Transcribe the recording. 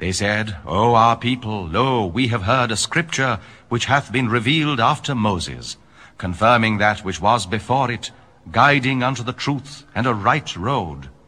They said, O our people, lo, we have heard a scripture which hath been revealed after Moses, confirming that which was before it, guiding unto the truth and a right road.